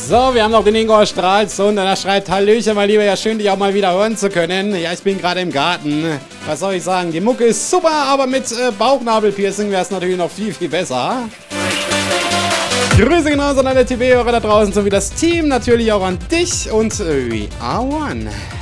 So, wir haben noch den Ingo Stralsund und er schreibt: Hallöchen, mein Lieber, ja schön, dich auch mal wieder hören zu können. Ja, ich bin gerade im Garten. Was soll ich sagen? Die Mucke ist super, aber mit Bauchnabelpiercing wäre es natürlich noch viel, viel besser. Grüße genauso an alle TV-Hörer da draußen, sowie das Team, natürlich auch an dich und we are one.